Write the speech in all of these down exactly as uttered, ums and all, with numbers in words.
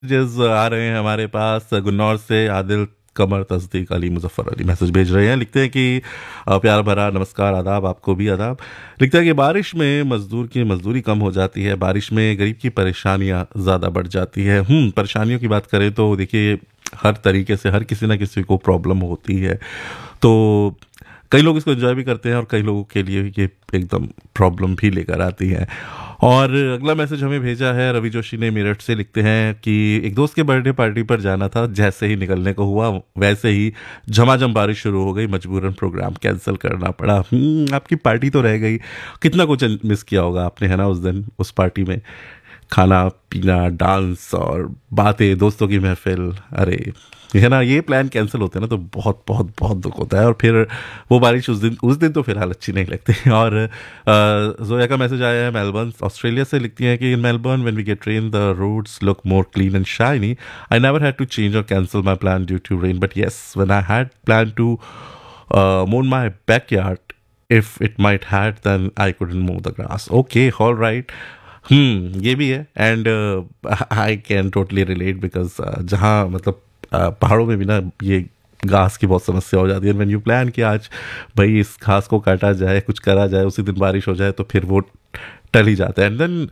Messages आ रहे हैं हमारे पास गुन्नौर से। आदिल कमर तस्दीक अली मुजफ्फर अली मैसेज भेज रहे हैं। लिखते हैं कि अ, प्यार भरा नमस्कार, आदाब, आपको भी आदाब। लिखते हैं कि बारिश में मजदूर की मजदूरी कम हो जाती है, बारिश में गरीब की परेशानियां ज़्यादा बढ़ जाती है। हम्म परेशानियों की बात करें तो देखिए, हर तरीके से हर किसी ना किसी को प्रॉब्लम होती है। तो कई लोग इसको एंजॉय भी करते हैं और कई लोगों के लिए ये एकदम प्रॉब्लम भी लेकर आती है। और अगला मैसेज हमें भेजा है रवि जोशी ने मेरठ से। लिखते हैं कि एक दोस्त के बर्थडे पार्टी पर जाना था, जैसे ही निकलने को हुआ वैसे ही झमाझम बारिश शुरू हो गई, मजबूरन प्रोग्राम कैंसिल करना पड़ा। हम्म, आपकी पार्टी तो रह गई। कितना कुछ मिस किया होगा आपने, है ना, उस दिन उस पार्टी में। खाना पीना, डांस और बातें, दोस्तों की महफिल। अरे है ना, ये प्लान कैंसिल होते हैं ना तो बहुत बहुत बहुत दुख होता है। और फिर वो बारिश उस दिन उस दिन तो फिलहाल अच्छी नहीं लगती। और अ, जोया का मैसेज आया है मेलबर्न ऑस्ट्रेलिया से। लिखती हैं कि in Melbourne when we get rain the roads look more clean and shiny. I never had to change और cancel my plan due to rain, but yes when I had plan to mow my backyard, if it might had, then I couldn't mow the grass. Okay, all right. हम्म ये भी है। And I can totally relate because जहाँ मतलब uh, पहाड़ों में भी ना ये घास की बहुत समस्या हो जाती है। व्हेन यू प्लान कि आज भाई इस घास को काटा जाए, कुछ करा जाए, उसी दिन बारिश हो जाए तो फिर वो टल ही जाता है। एंड देन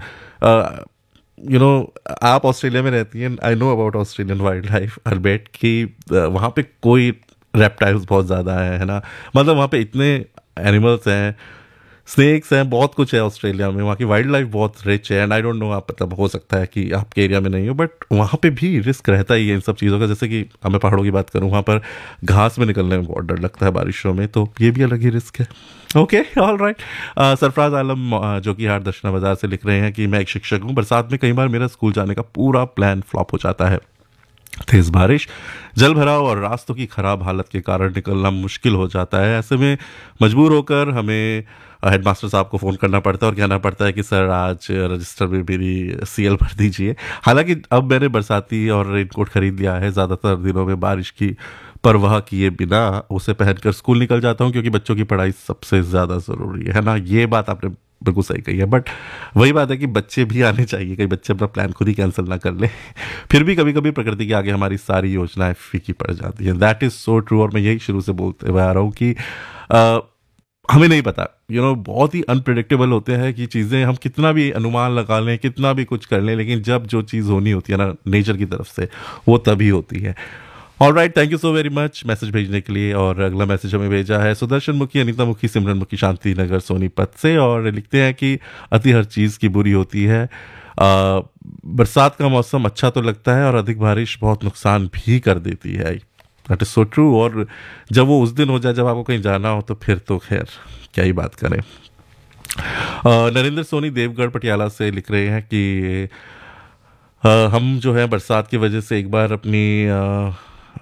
यू नो आप ऑस्ट्रेलिया में रहती हैं, I know about Australian wild life अल्बेट कि uh, वहाँ पे कोई रेप्टाइल्स बहुत ज़्यादा है है ना। मतलब वहाँ पे इतने एनिमल्स हैं, स्नेक्स हैं, बहुत कुछ है ऑस्ट्रेलिया में। वहाँ की वाइल्ड लाइफ बहुत रिच है। एंड आई डोंट नो, आप मतलब हो सकता है कि आपके एरिया में नहीं हो, बट वहाँ पे भी रिस्क रहता ही है इन सब चीज़ों का। जैसे कि अब मैं पहाड़ों की बात करूँ, वहाँ पर घास में निकलने में बहुत डर लगता है बारिशों में, तो ये भी अलग ही रिस्क है। Okay, all right. Sarfaraz Alam uh, जो कि हाट दर्शना बाजार से लिख रहे हैं कि मैं एक शिक्षक हूँ, बरसात में कई बार मेरा स्कूल जाने का पूरा प्लान फ्लॉप हो जाता है। तेज बारिश, जल भराव और रास्तों की खराब हालत के कारण निकलना मुश्किल हो जाता है। ऐसे में मजबूर होकर हमें हेडमास्टर साहब को फ़ोन करना पड़ता है और कहना पड़ता है कि सर आज रजिस्टर में मेरी सी एल भर दीजिए। हालांकि अब मैंने बरसाती और रेनकोट खरीद लिया है, ज़्यादातर दिनों में बारिश की परवाह किए बिना उसे पहनकर स्कूल निकल जाता हूँ, क्योंकि बच्चों की पढ़ाई सबसे ज़्यादा ज़रूरी है, है ना। ये बात आपने बिल्कुल सही कही है। बट वही बात है कि बच्चे भी आने चाहिए, कई बच्चे अपना प्लान खुद ही कैंसिल ना कर ले। फिर भी कभी कभी प्रकृति के आगे हमारी सारी योजनाएं फीकी पड़ जाती हैं। That is so true. और मैं यही शुरू से बोलते हुए आ रहा हूँ कि अ, हमें नहीं पता, यू नो, बहुत ही अनप्रिडिक्टेबल होते हैं कि चीज़ें हम कितना भी अनुमान लगा लें, कितना भी कुछ कर लें, लेकिन जब जो चीज़ होनी होती है ना नेचर की तरफ से, वो तभी होती है। All right, thank you so very much message भेजने के लिए। और अगला मैसेज हमें भेजा है सुदर्शन मुखी, अनीता मुखी, सिमरन मुखी, शांति नगर सोनीपत से। और लिखते हैं कि अति हर चीज़ की बुरी होती है। आ, बरसात का मौसम अच्छा तो लगता है और अधिक बारिश बहुत नुकसान भी कर देती है। That is so true. और जब वो उस दिन हो जाए जब आपको कहीं जाना हो, तो फिर तो खैर क्या ही बात करें। अ, नरेंद्र सोनी देवगढ़ पटियाला से लिख रहे हैं कि अ, हम जो है बरसात की वजह से एक बार अपनी अ,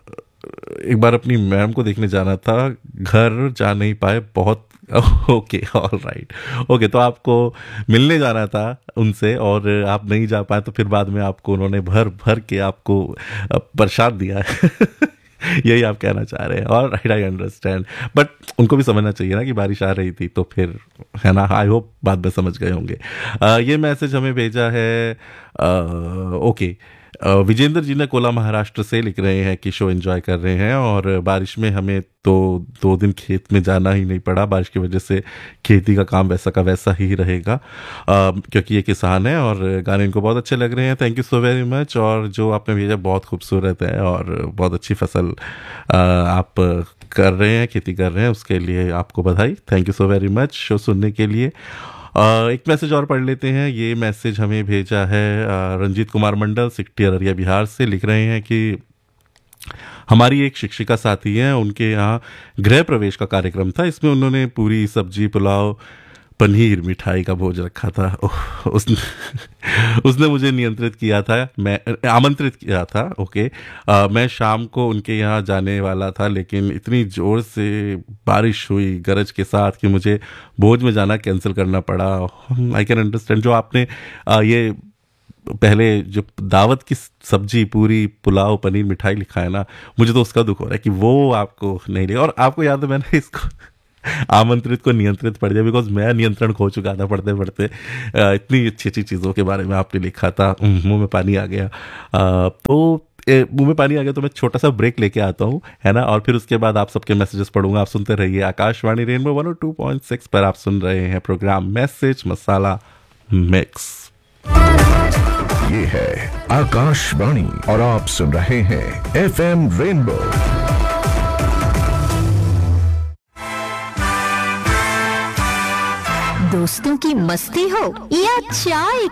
एक बार अपनी मैम को देखने जाना था, घर जा नहीं पाए बहुत। Okay, all right. ओके, तो आपको मिलने जाना था उनसे और आप नहीं जा पाए, तो फिर बाद में आपको उन्होंने भर भर के आपको अ, प्रसाद दिया है। यही आप कहना चाह रहे हैं। और राइट, आई अंडरस्टैंड। बट उनको भी समझना चाहिए ना कि बारिश आ रही थी, तो फिर है ना। आई होप बात में समझ गए होंगे। अ, ये मैसेज हमें भेजा है ओके विजेंद्र जी ने कोला महाराष्ट्र से। लिख रहे हैं कि शो एंजॉय कर रहे हैं और बारिश में हमें तो दो दिन खेत में जाना ही नहीं पड़ा। बारिश की वजह से खेती का काम वैसा का वैसा ही रहेगा, अ, क्योंकि ये किसान है। और गाने इनको बहुत अच्छे लग रहे हैं। Thank you so very much. और जो आपने भेजा बहुत खूबसूरत है और बहुत अच्छी फसल अ, आप कर रहे हैं, खेती कर रहे हैं, उसके लिए आपको बधाई। Thank you so very much show सुनने के लिए। अ, एक मैसेज और पढ़ लेते हैं। ये मैसेज हमें भेजा है अ, रंजीत कुमार मंडल, सिकटी अररिया बिहार से। लिख रहे हैं कि हमारी एक शिक्षिका साथी हैं, उनके यहाँ गृह प्रवेश का कार्यक्रम था। इसमें उन्होंने पूरी सब्जी, पुलाव, पनीर, मिठाई का भोज रखा था। ओह, उसने उसने मुझे नियंत्रित किया था, मैं आमंत्रित किया था। ओके, अ, मैं शाम को उनके यहाँ जाने वाला था, लेकिन इतनी ज़ोर से बारिश हुई गरज के साथ कि मुझे भोज में जाना कैंसिल करना पड़ा। I can understand. जो आपने अ, ये पहले जो दावत की सब्जी, पूरी, पुलाव, पनीर, मिठाई लिखा है ना, मुझे तो उसका दुख हो रहा है कि वो आपको नहीं लिया। और आपको याद है मैंने इसको आमंत्रित को नियंत्रित पड़ जाए, बिकॉज मैं नियंत्रण खो चुका था पढ़ते पढ़ते। अ, इतनी अच्छी अच्छी चीज़ों के बारे में आपने लिखा था, उम, मुंह में पानी आ गया। अ, तो ए, मुंह में पानी आ गया, तो मैं छोटा सा ब्रेक लेके आता हूँ, है ना, और फिर उसके बाद आप सबके मैसेजेस पढ़ूंगा। आप सुनते रहिए Akashvani rainbow one O two point six पर। आप सुन रहे हैं प्रोग्राम मैसेज मसाला मिक्स। ये है आकाशवाणी और आप सुन रहे हैं एफ एम रेनबो। दोस्तों की मस्ती हो या चाय